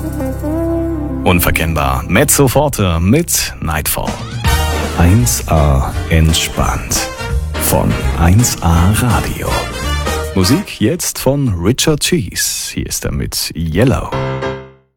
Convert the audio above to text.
Unverkennbar. Mezzo Forte mit Nightfall. 1A entspannt. Von 1A Radio. Musik jetzt von Richard Cheese. Hier ist er mit Yellow.